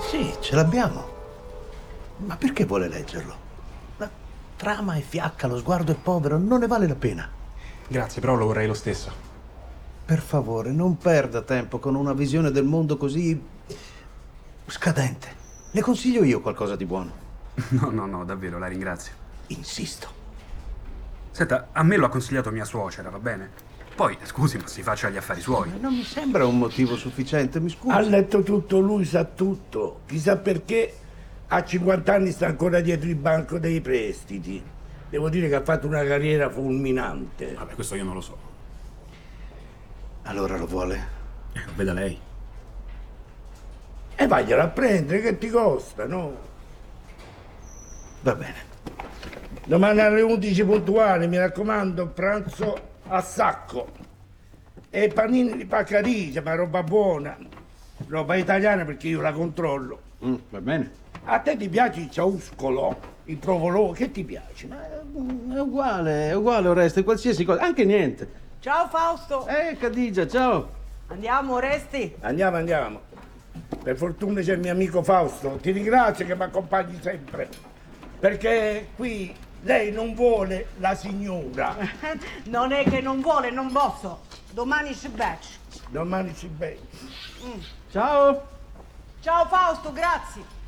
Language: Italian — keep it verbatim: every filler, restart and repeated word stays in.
Sì, ce l'abbiamo. Ma perché vuole leggerlo? La trama è fiacca, lo sguardo è povero, non ne vale la pena. Grazie, però lo vorrei lo stesso. Per favore, non perda tempo con una visione del mondo così scadente. Le consiglio io qualcosa di buono. No, no, no, davvero, la ringrazio. Insisto. Senta, a me lo ha consigliato mia suocera, va bene? Poi, scusi, ma si faccia gli affari suoi. Non mi sembra un motivo sufficiente, mi scusi. Ha letto tutto, lui sa tutto. Chissà perché a cinquanta anni sta ancora dietro il banco dei prestiti. Devo dire che ha fatto una carriera fulminante. Vabbè, questo io non lo so. Allora lo vuole? Eh, lo veda lei. E vaglielo a prendere, che ti costa, no? Va bene. Domani alle undici puntuali, mi raccomando, pranzo a sacco. E panini di Paccarige, ma roba buona. Roba italiana perché io la controllo. Mm, va bene. A te ti piace il ciauscolo? Il provolone? Che ti piace? Ma è, è uguale, è uguale Oreste, qualsiasi cosa, anche niente. Ciao Fausto! Eh, Cadigia, ciao. Andiamo, Oresti? Andiamo, andiamo. Per fortuna c'è il mio amico Fausto. Ti ringrazio che mi accompagni sempre. Perché qui lei non vuole la signora. Non è che non vuole, non posso. Domani si baci. Domani si becca. Ciao. Ciao Fausto, grazie.